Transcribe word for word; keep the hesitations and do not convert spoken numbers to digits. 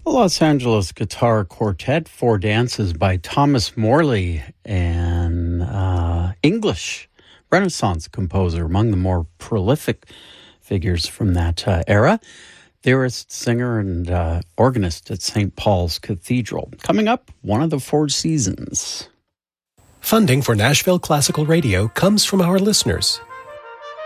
The Los Angeles Guitar Quartet, Four Dances by Thomas Morley, an uh, English Renaissance composer, among the more prolific figures from that uh, era. Theorist, singer, and uh, organist at Saint Paul's Cathedral. Coming up, one of the Four Seasons. Funding for Nashville Classical Radio comes from our listeners